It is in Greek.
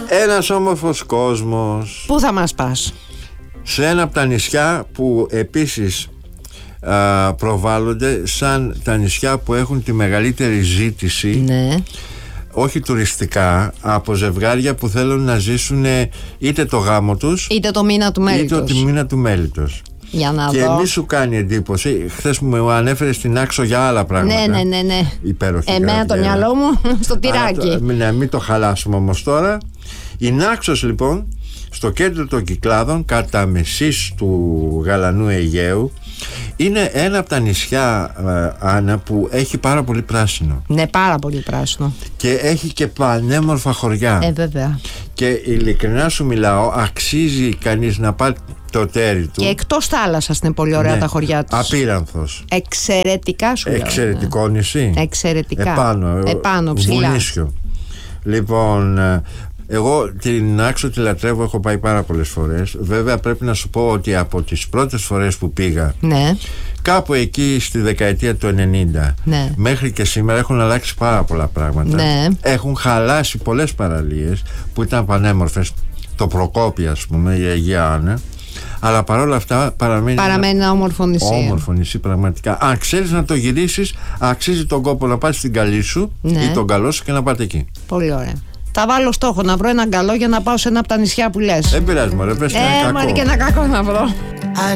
Ένας όμορφος κόσμος. Πού θα μας πας? Σε ένα από τα νησιά που επίσης προβάλλονται σαν τα νησιά που έχουν τη μεγαλύτερη ζήτηση, Ναι. όχι τουριστικά, από ζευγάρια που θέλουν να ζήσουν είτε το γάμο τους Είτε το μήνα του μέλιτος. είτε το μήνα του μέλιτος. Για να Και δω. μη σου κάνει εντύπωση, χθες μου ανέφερες την Άξο για άλλα πράγματα. Ναι. Υπέροχη Εμένα το γραφεία. μυαλό μου στο τυράκι. Ναι, μην το χαλάσουμε όμως τώρα. Η Νάξος λοιπόν, στο κέντρο των Κυκλάδων, κατά μεσής του γαλανού Αιγαίου, είναι ένα από τα νησιά, Άννα, που έχει πάρα πολύ πράσινο. Ναι, πάρα πολύ πράσινο. Και έχει και πανέμορφα χωριά. Βέβαια. Και ειλικρινά σου μιλάω, αξίζει κανείς να πάει το τέρι του. Και εκτός θάλασσας είναι πολύ ωραία Ναι, τα χωριά τους. Απείρανθος. Εξαιρετικά σου λέω. Εξαιρετικό νησί. Εξαιρετικά. Επάνω, ψηλά. βουνίσιο. Λοιπόν, εγώ την Άξο τη λατρεύω, έχω πάει πάρα πολλές φορές. Βέβαια πρέπει να σου πω ότι από τις πρώτες φορές που πήγα, Ναι. κάπου εκεί στη δεκαετία του 90, Ναι. μέχρι και σήμερα έχουν αλλάξει πάρα πολλά πράγματα. Ναι. Έχουν χαλάσει πολλές παραλίες που ήταν πανέμορφες. Το Προκόπη, ας πούμε, η Αγία Άννα. Αλλά παρόλα αυτά παραμένει ένα όμορφο νησί. Όμορφο νησί, πραγματικά. Αν ξέρεις να το γυρίσεις, αξίζει τον κόπο να πας στην καλή σου, Ναι. ή τον καλό σου και να πάτε εκεί. Πολύ ωραία. Θα βάλω στόχο να βρω έναν καλό για να πάω σε ένα από τα νησιά που λες. Δεν πειράζει, μωρέ, πες και ένα κακό. Μωρέ, και ένα κακό να βρω.